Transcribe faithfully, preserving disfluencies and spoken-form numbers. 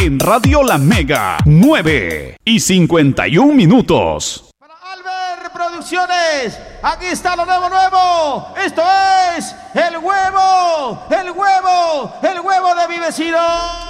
en Radio La Mega, nueve y cincuenta y un minutos. Para Albert Producciones, aquí está lo nuevo, nuevo. Esto es el huevo, el huevo, el huevo de mi vecino.